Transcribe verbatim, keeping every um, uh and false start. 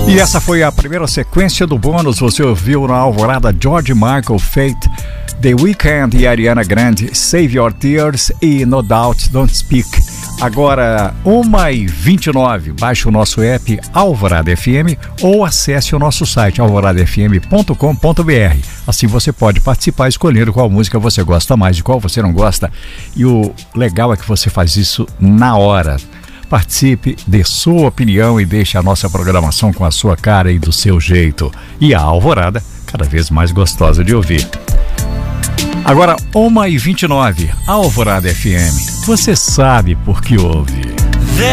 E essa foi a primeira sequência do bônus. Você ouviu na Alvorada George Michael, Fate, The Weeknd e Ariana Grande, Save Your Tears e No Doubt Don't Speak. Agora, uma e vinte e nove, baixe o nosso app Alvorada F M ou acesse o nosso site alvorada f m ponto com ponto b r. Assim você pode participar escolhendo qual música você gosta mais, de qual você não gosta. E o legal é que você faz isso na hora. Participe, dê sua opinião e deixe a nossa programação com a sua cara e do seu jeito. E a Alvorada, cada vez mais gostosa de ouvir. Agora, uma e vinte e nove, Alvorada F M. Você sabe por que ouve.